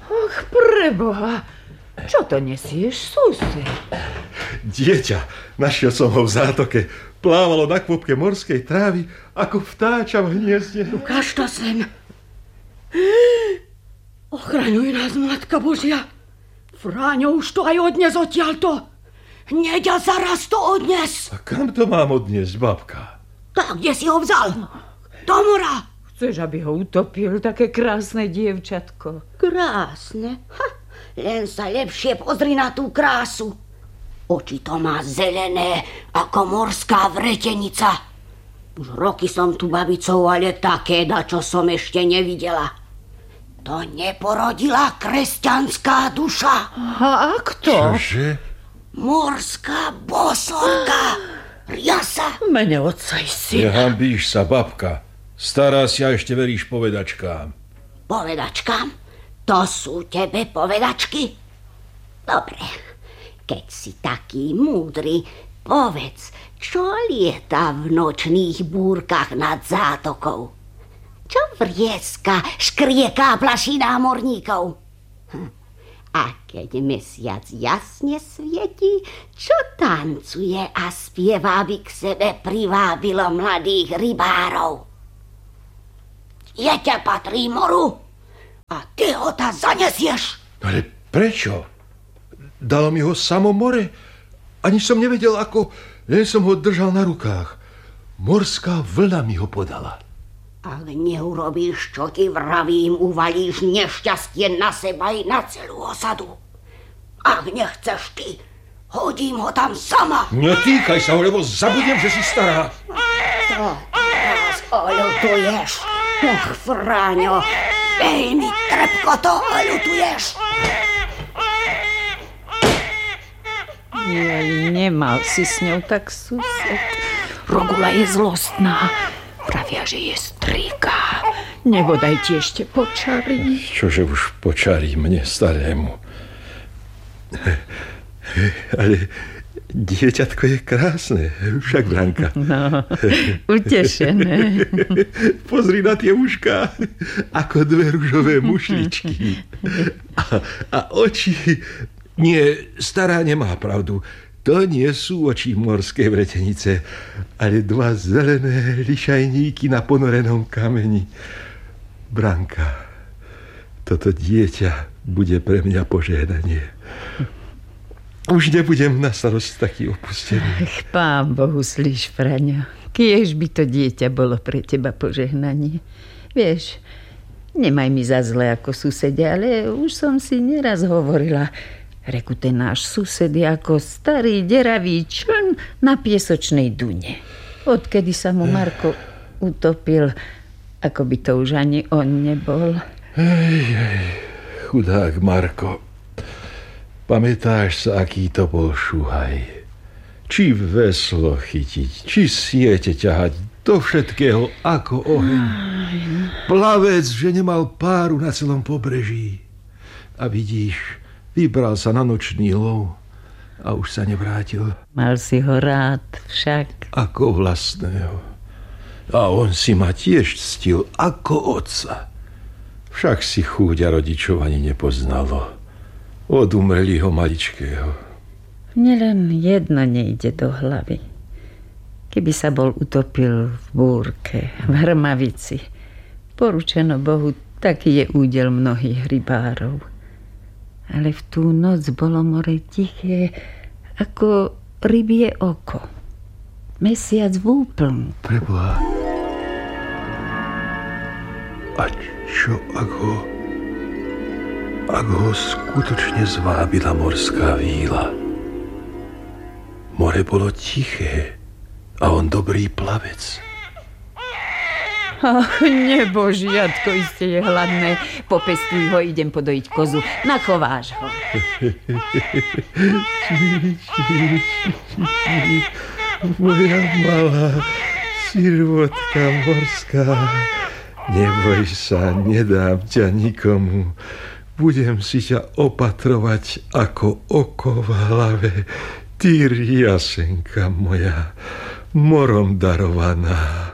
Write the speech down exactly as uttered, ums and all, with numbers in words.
Och, preboha, čo to nesieš, sused? Dieťa, našiel som ho v zátoke. Plávalo na kôpke morskej trávy, ako vtáča v hniezde. Ukáž to sem. Ochraňuj nás, Matka Božia. Fráňo už to aj odnes odtiaľto. Hneď a zaraz to odnes. A kam to mám odniesť, babka? Tak, kde si ho vzal? Do mora. Chceš, aby ho utopil, také krásne dievčatko? Krásne? Ha, len sa lepšie pozri na tú krásu. Oči to má zelené, ako morská vretenica. Už roky som tu babicou, ale také dačo som ešte nevidela. To neporodila kresťanská duša. A kto? Čože? Morská bosorka. Riasa. Mene otca i syna. Nehambíš sa, babka. Stará si a ešte veríš povedačkám. Povedačkám? To sú tebe povedačky? Dobre. Keď si taký múdry, povedz, čo lieta v nočných búrkach nad zátokou? Čo vrieska, škrieká, plaší námorníkov? Hm. A keď mesiac jasne svieti, čo tancuje a spieva, aby k sebe privábilo mladých rybárov? Dieťa patrí moru a ty ho ta zanesieš. Ale prečo? Dalo mi ho samo more. Ani som nevedel, ako... Len som ho držal na rukách. Morská vlna mi ho podala. Ak neurobíš, čo ti vravím, uvalíš nešťastie na seba i na celú osadu. Ak nechceš ty, hodím ho tam sama. Netýkaj sa ho, lebo zabudnem, že si stará. To teraz oľutuješ. Ach, Fráňo, veľmi trpko to oľutuješ. Jej, nemal si s ňou tak sused. Rogula je zlostná. Pravia, že je strýka. Nebodaj ti ešte počarí. Čože už počarí mne starému. Ale dieťatko je krásne, však Branka. No, utešené. Pozri na tie ušká, ako dve ružové mušličky. A, a oči... Nie, stará nemá pravdu. To nie sú oči morskej vretenice, ale dva zelené lišajníky na ponorenom kameni. Branka, toto dieťa bude pre mňa požehnanie. Už nebudem na starosť taký opustený. Ach, pán Bohu, slíš, Fraňo. Kiež by to dieťa bolo pre teba požehnanie. Vieš, nemaj mi za zle ako susedia, ale už som si neraz hovorila... Reku, ten náš sused je ako starý deravý čln na piesočnej dune. Odkedy sa mu Marko utopil, ako by to už ani on nebol. Hej, hej, chudák Marko. Pamätáš sa, aký to bol šuhaj? Či veslo chytiť, či siete ťahať, do všetkého ako oheň. Plavec, že nemal páru na celom pobreží. A vidíš... Vybral sa na nočný lov a už sa nevrátil. Mal si ho rád však. Ako vlastného. A on si ma tiež ctil ako otca. Však si chúďa rodičov ani nepoznalo. Od umrelého maličkého. Mne len jedno nejde do hlavy. Keby sa bol utopil v búrke, v Hrmavici. Poručeno Bohu, taký je údel mnohých rybárov. Ale v tú noc bolo more tiché, ako rybie oko. Mesiac v úplnku. Preboha. A čo, ak ho... Ak ho skutočne zvábila morská víla? More bolo tiché a on dobrý plavec. Ach, nebožiatko, iste je hladné. Popestuj ho, idem podojiť kozu. Nachováš ho. Moja malá sirvotka morská. Neboj sa, nedám ťa nikomu. Budem si ťa opatrovať ako oko v hlave. Ty riasenka moja, morom darovaná.